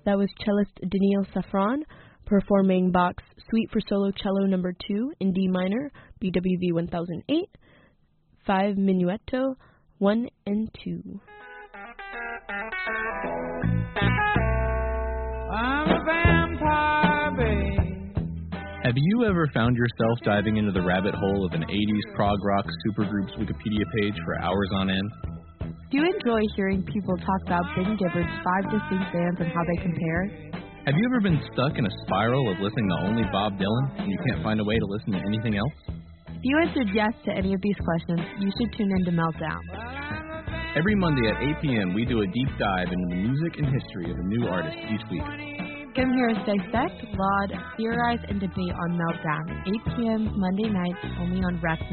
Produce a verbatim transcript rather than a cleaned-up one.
That was cellist Daniil Safran performing Bach's Suite for Solo Cello Number two in D minor, B W V one thousand eight, five Minuetto, one and two. I'm a vampire, babe. Have you ever found yourself diving into the rabbit hole of an eighties prog rock supergroup's Wikipedia page for hours on end? Do you enjoy hearing people talk about Ben Gibbard's five distinct bands and how they compare? Have you ever been stuck in a spiral of listening to only Bob Dylan and you can't find a way to listen to anything else? If you answered yes to any of these questions, you should tune in to Meltdown. Every Monday at eight p.m., we do a deep dive into the music and history of a new artist each week. Come hear us dissect, laud, theorize, and debate on Meltdown, eight p.m. Monday nights, only on Rex